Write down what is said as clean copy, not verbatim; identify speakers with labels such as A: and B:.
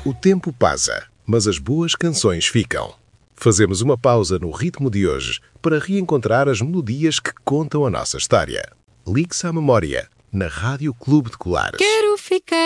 A: O tempo passa, mas as boas canções ficam. Fazemos uma pausa no ritmo de hoje para reencontrar as melodias que contam a nossa história. Ligue-se à memória, na Rádio Clube de Colares.
B: Quero ficar